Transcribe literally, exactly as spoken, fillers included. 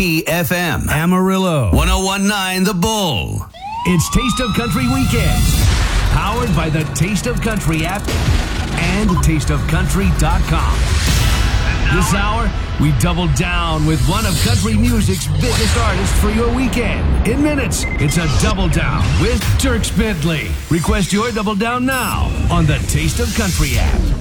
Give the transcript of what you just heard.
E F M, Amarillo, one oh one point nine The Bull. It's Taste of Country Weekend, powered by the Taste of Country app and taste of country dot com. This hour, we double down with one of country music's biggest artists for your weekend. In minutes, it's a double down with Dierks Bentley. Request your double down now on the Taste of Country app.